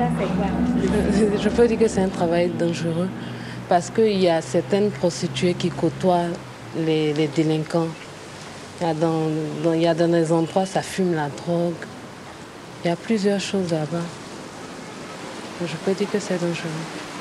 Ça, c'est quoi? Je peux dire que c'est un travail dangereux parce qu'il y a certaines prostituées qui côtoient les délinquants. Il y a dans des endroits, ça fume la drogue. Il y a plusieurs choses là-bas. Je peux dire que c'est dangereux.